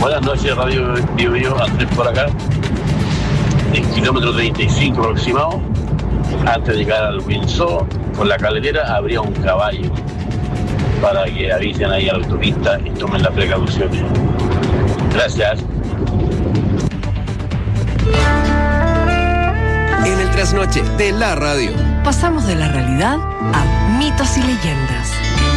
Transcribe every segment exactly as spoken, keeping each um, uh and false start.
Buenas noches, Radio Bio Bio, Andrés por acá. En kilómetro treinta y cinco aproximado, antes de llegar al Windsor, por la carretera habría un caballo para que avisen ahí a la autopista y tomen las precauciones. Gracias. En el trasnoche de la radio. Pasamos de la realidad a mitos y leyendas.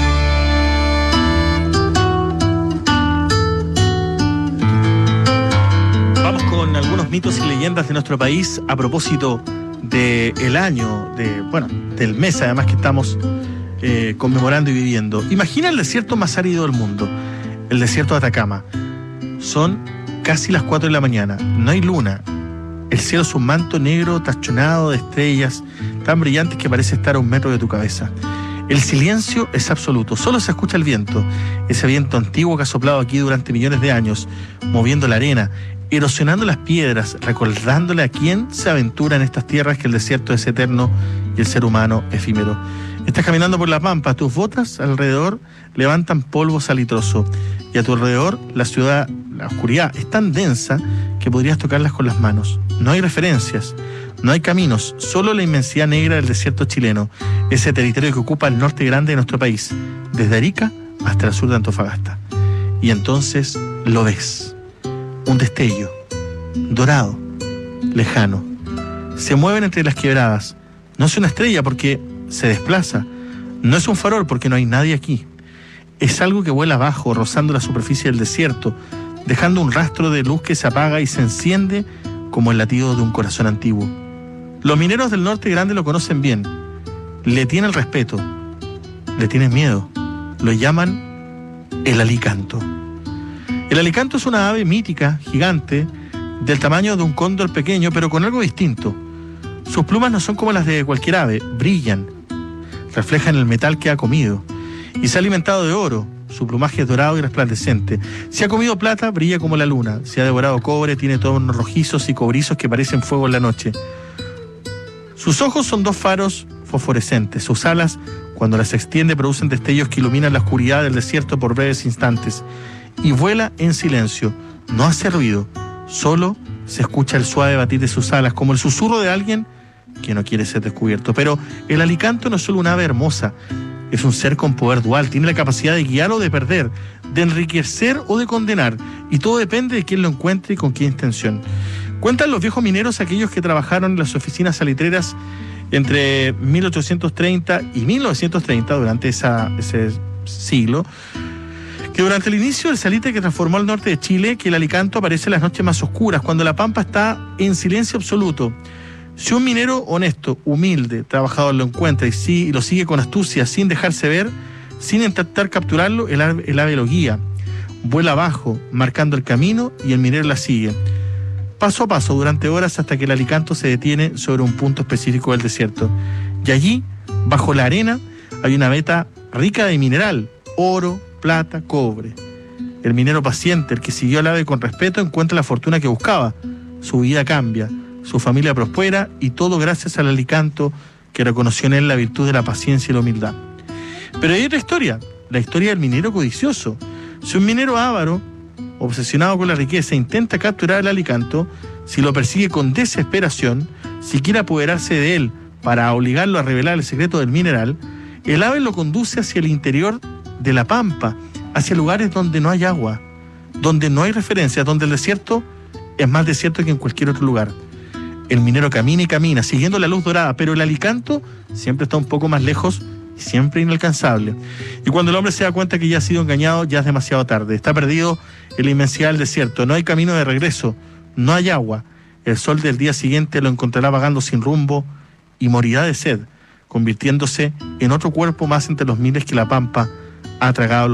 Vamos con algunos mitos y leyendas de nuestro país a propósito del año, de, bueno, del mes además que estamos eh, conmemorando y viviendo. Imagina el desierto más árido del mundo, el desierto de Atacama. Son casi las cuatro de la mañana, no hay luna. El cielo es un manto negro tachonado de estrellas tan brillantes que parece estar a un metro de tu cabeza. El silencio es absoluto, solo se escucha el viento, ese viento antiguo que ha soplado aquí durante millones de años, moviendo la arena, erosionando las piedras, recordándole a quién se aventura en estas tierras que el desierto es eterno y el ser humano efímero. Estás caminando por la pampa, tus botas alrededor levantan polvo salitroso y a tu alrededor la ciudad, la oscuridad es tan densa que podrías tocarlas con las manos. No hay referencias, no hay caminos, solo la inmensidad negra del desierto chileno, ese territorio que ocupa el norte grande de nuestro país, desde Arica hasta el sur de Antofagasta. Y entonces lo ves, un destello, dorado, lejano. Se mueven entre las quebradas. No es una estrella porque se desplaza, no es un farol porque no hay nadie aquí. Es algo que vuela abajo, rozando la superficie del desierto, dejando un rastro de luz que se apaga y se enciende como el latido de un corazón antiguo. Los mineros del norte grande lo conocen bien, le tienen respeto, le tienen miedo, lo llaman el alicanto. El alicanto es una ave mítica, gigante, del tamaño de un cóndor pequeño, pero con algo distinto. Sus plumas no son como las de cualquier ave, brillan, reflejan el metal que ha comido, y se ha alimentado de oro. Su plumaje es dorado y resplandeciente. Si ha comido plata, brilla como la luna. Si ha devorado cobre, tiene tonos rojizos y cobrizos que parecen fuego en la noche. Sus ojos son dos faros fosforescentes. Sus alas, cuando las extiende, producen destellos que iluminan la oscuridad del desierto por breves instantes. Y vuela en silencio. No hace ruido. Solo se escucha el suave batir de sus alas, como el susurro de alguien que no quiere ser descubierto. Pero el alicanto no es solo una ave hermosa. Es un ser con poder dual, tiene la capacidad de guiar o de perder, de enriquecer o de condenar, y todo depende de quién lo encuentre y con qué intención. Cuentan los viejos mineros, aquellos que trabajaron en las oficinas salitreras entre mil ochocientos treinta y mil novecientos treinta, durante esa, ese siglo, que durante el inicio del salitre que transformó al norte de Chile, que el alicanto aparece en las noches más oscuras, cuando la pampa está en silencio absoluto. Si un minero honesto, humilde, trabajador lo encuentra y, sí, y lo sigue con astucia, sin dejarse ver, sin intentar capturarlo, el ave, el ave lo guía. Vuela abajo, marcando el camino, y el minero la sigue. Paso a paso, durante horas, hasta que el alicanto se detiene sobre un punto específico del desierto. Y allí, bajo la arena, hay una veta rica de mineral, oro, plata, cobre. El minero paciente, el que siguió al ave con respeto, encuentra la fortuna que buscaba. Su vida cambia. Su familia prospera, y todo gracias al alicanto que reconoció en él la virtud de la paciencia y la humildad. Pero hay otra historia, la historia del minero codicioso. Si un minero avaro, obsesionado con la riqueza, intenta capturar al alicanto, si lo persigue con desesperación, si quiere apoderarse de él para obligarlo a revelar el secreto del mineral, el ave lo conduce hacia el interior de la pampa, hacia lugares donde no hay agua, donde no hay referencias, donde el desierto es más desierto que en cualquier otro lugar. El minero camina y camina, siguiendo la luz dorada, pero el alicanto siempre está un poco más lejos y siempre inalcanzable. Y cuando el hombre se da cuenta que ya ha sido engañado, ya es demasiado tarde. Está perdido en la inmensidad del desierto, no hay camino de regreso, no hay agua. El sol del día siguiente lo encontrará vagando sin rumbo y morirá de sed, convirtiéndose en otro cuerpo más entre los miles que la pampa ha tragado.